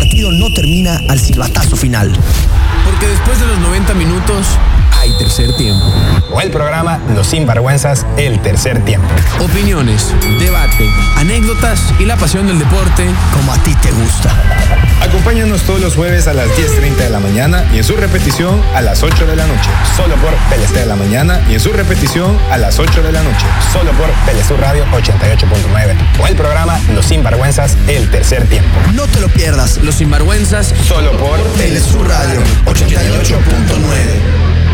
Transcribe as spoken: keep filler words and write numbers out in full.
partido no termina al silbatazo final. Porque después de los noventa minutos hay tercer tiempo. O el programa Los Sinvergüenzas, el tercer tiempo. Opiniones, debate, anécdotas y la pasión del deporte como a ti te gusta. Acompáñanos todos los jueves a las diez treinta de la mañana y en su repetición a las ocho de la noche. Solo por Pelesté de la mañana y en su repetición a las ocho de la noche. Solo por Pelesur Radio ochenta y ocho punto nueve. O el programa Los Sinvergüenzas, el tercer tiempo. No te lo pierdas. Los Sinvergüenzas solo por Pelesur Radio ochenta y ocho punto nueve.